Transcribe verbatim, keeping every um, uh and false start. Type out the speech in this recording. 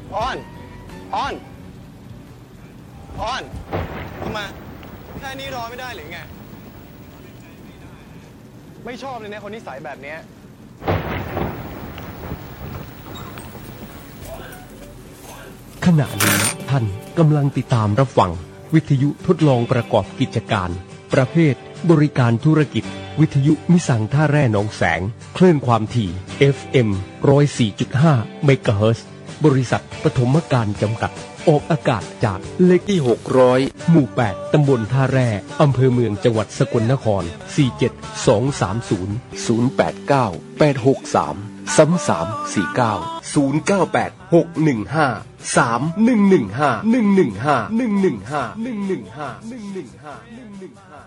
อ้อนอ้อนอ้อนทำไมแค่นี้รอไม่ได้หรือไงไม่ชอบเลยนะคนนิสัยแบบนี้ขณะนี้ท่านกำลังติดตามรับฟังวิทยุทดลองประกอบกิจการประเภทบริการธุรกิจวิทยุมิสังท่าแร่หนองแสงคลื่นความถี่ เอฟ เอ็ม หนึ่งร้อยสี่จุดห้า เมกะเฮิรตซ์บริษัทปฐมการจำกัดออกอากาศจากเลขที่หกร้อยหมู่แปดตำบลท่าแร่อำเภอเมืองจังหวัดสกลนครสี่ เจ็ด สอง สาม ศูนย์ ศูนย์ แปด เก้า แปด หก สาม สาม สาม สี่ เก้า ศูนย์ เก้า แปด หก หนึ่ง ห้า สาม หนึ่ง หนึ่ง ห้า หนึ่ง หนึ่ง ห้า หนึ่ง หนึ่ง ห้า หนึ่ง หนึ่ง ห้า หนึ่ง หนึ่ง ห้า หนึ่ง หนึ่ง ห้า